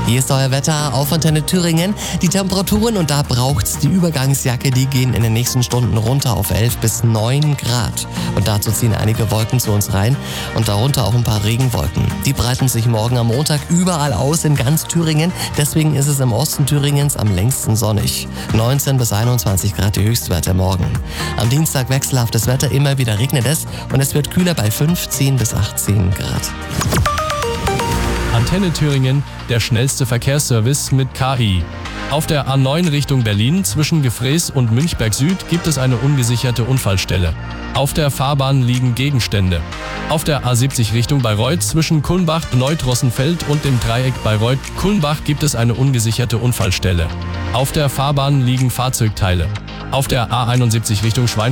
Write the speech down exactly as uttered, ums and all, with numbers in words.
Hier ist euer Wetter auf Antenne Thüringen. Die Temperaturen, und da braucht's die Übergangsjacke, die gehen in den nächsten Stunden runter auf elf bis neun Grad. Und dazu ziehen einige Wolken zu uns rein und darunter auch ein paar Regenwolken. Die breiten sich morgen am Montag überall aus in ganz Thüringen. Deswegen ist es im Osten Thüringens am längsten sonnig. neunzehn bis einundzwanzig Grad die Höchstwerte morgen. Am Dienstag wechselhaftes Wetter, immer wieder regnet es und es wird kühler bei fünfzehn bis achtzehn Grad. Antenne Thüringen, der schnellste Verkehrsservice mit K I. Auf der A neun Richtung Berlin zwischen Gefrees und Münchberg Süd gibt es eine ungesicherte Unfallstelle. Auf der Fahrbahn liegen Gegenstände. Auf der A siebzig Richtung Bayreuth zwischen Kulmbach, Neudrossenfeld und dem Dreieck Bayreuth-Kulmbach gibt es eine ungesicherte Unfallstelle. Auf der Fahrbahn liegen Fahrzeugteile. Auf der A einundsiebzig Richtung Schweinfurt